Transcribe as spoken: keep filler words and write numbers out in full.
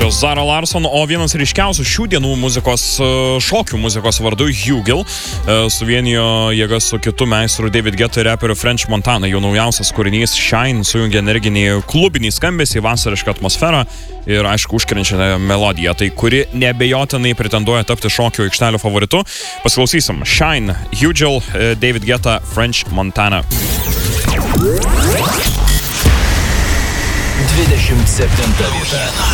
kompozitorius Zara Larsson, o vienas ryškiausių šių dienų muzikos, šokių muzikos vardu Hugel suvienijo jėgas su kitu meistru David Guetta ir reperiu French Montana. Jų naujausias kūrinys Shine sujungia energinį klubinį skambesį, vasarišką atmosferą ir, aišku, užkrenčią melodiją, tai kuri neabejotinai pretenduoja tapti šokių aikštelio favoritu. Pasiklausysim. Shine, Hugel, David Guetta, French Montana. dvidešimt septinta vieta.